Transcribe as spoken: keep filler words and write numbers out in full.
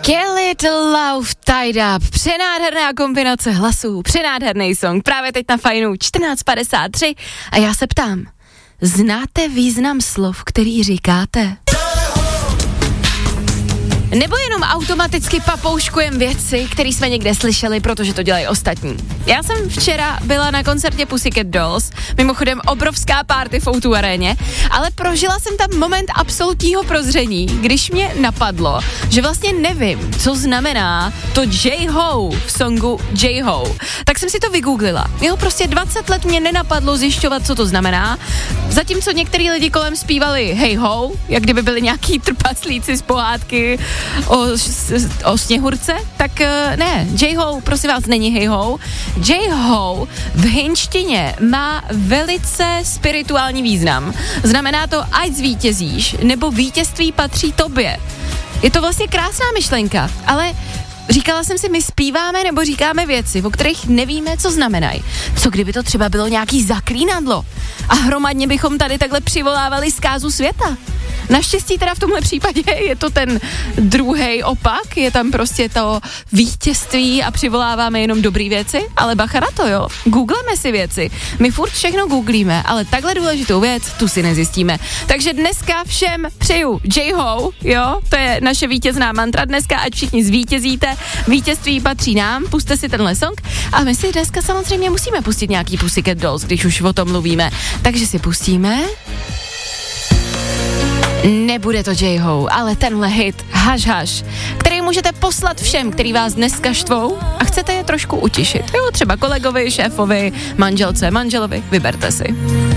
Kill It Love Tied Up, přenádherná kombinace hlasů, přenádherný song, právě teď na Fajnu čtrnáct padesát tři a já se ptám, znáte význam slov, který říkáte? Nebo jenom automaticky papouškujem věci, které jsme někde slyšeli, protože to dělají ostatní. Já jsem včera byla na koncertě Pussycat Dolls, mimochodem obrovská party v O dva aréně, ale prožila jsem tam moment absolutního prozření, když mě napadlo, že vlastně nevím, co znamená to J-Ho v songu J-Ho. Tak jsem si to vygooglila. Jo, prostě dvacet let mě nenapadlo zjišťovat, co to znamená, zatímco některý lidi kolem zpívali hej ho, jak kdyby byli nějaký trpaslíci z pohádky O, o Sněhurce, tak ne, J-Ho, prosím vás, není hej-ho. J-Ho v hindštině má velice spirituální význam. Znamená to, ať zvítězíš, nebo vítězství patří tobě. Je to vlastně krásná myšlenka, ale říkala jsem si, my zpíváme nebo říkáme věci, o kterých nevíme, co znamenají. Co kdyby to třeba bylo nějaký zaklínadlo a hromadně bychom tady takhle přivolávali zkázu světa? Naštěstí teda v tomhle případě je to ten druhý opak, je tam prostě to vítězství a přivoláváme jenom dobrý věci, ale bacha na to, jo, googleme si věci, my furt všechno googlíme, ale takhle důležitou věc tu si nezjistíme. Takže dneska všem přeju J-Ho, jo, to je naše vítězná mantra dneska, ať všichni zvítězíte, vítězství patří nám, puste si tenhle song a my si dneska samozřejmě musíme pustit nějaký Pussycat Dolls, když už o tom mluvíme, takže si pustíme. Nebude to J-Ho, ale tenhle hit Hush Hush, který můžete poslat všem, který vás dneska štvou a chcete je trošku utišit. Jo, třeba kolegovi, šéfovi, manželce, manželovi, vyberte si.